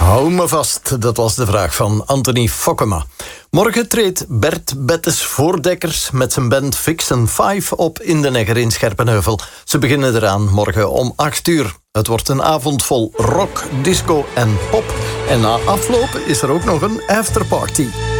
Hou me vast, dat was de vraag van Anthony Fokkema. Morgen treedt Bert Bettes Voordekkers met zijn band Vixen 5 op in de Negger in Scherpenheuvel. Ze beginnen eraan morgen om 8 uur. Het wordt een avond vol rock, disco en pop. En na afloop is er ook nog een afterparty.